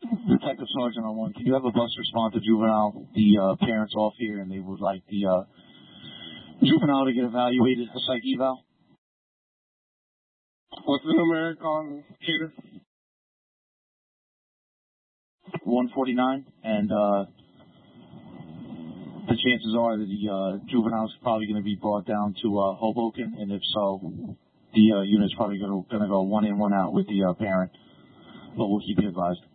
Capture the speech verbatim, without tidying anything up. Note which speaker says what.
Speaker 1: Detective Sergeant on one. Can you have a bus respond to juvenile? The uh, parents off here, and they would like the uh, juvenile to get evaluated, a psych eval.
Speaker 2: What's the numeric on Peter?
Speaker 1: one forty-nine, and uh, the chances are that the uh, juvenile is probably going to be brought down to uh, Hoboken, and if so, the uh, unit's probably going to go one in, one out with the uh, parent. But we'll keep you advised.